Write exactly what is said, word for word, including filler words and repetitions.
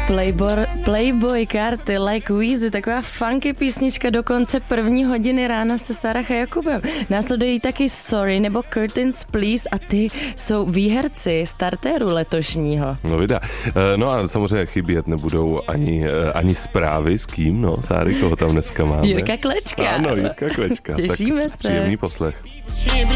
Playboy, Playboy karty Like Weezy, taková funky písnička do konce první hodiny rána se Sarah a Jakubem. Následují taky Sorry nebo Curtains Please a ty jsou výherci startéru letošního. No vida. No a samozřejmě chybět nebudou ani, ani zprávy s kým, no, Sáry, koho tam dneska máme. Jirka Klečka. Ano, Jirka Klečka. Těšíme tak se. Příjemný poslech.